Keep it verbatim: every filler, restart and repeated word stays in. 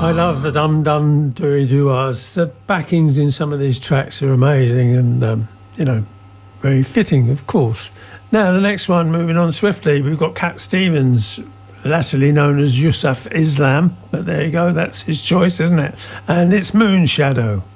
I love the dum dum dooey doo-ahs. The backings in some of these tracks are amazing and, um, you know, very fitting, of course. Now, the next one, moving on swiftly, we've got Cat Stevens, latterly known as Yusuf Islam, but there you go, that's his choice, isn't it? And it's Moon Shadow.